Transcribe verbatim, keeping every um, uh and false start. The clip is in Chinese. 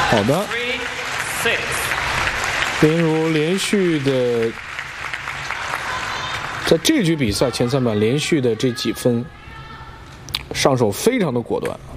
好的，林如连续的在这局比赛前三板连续的这几分，上手非常的果断。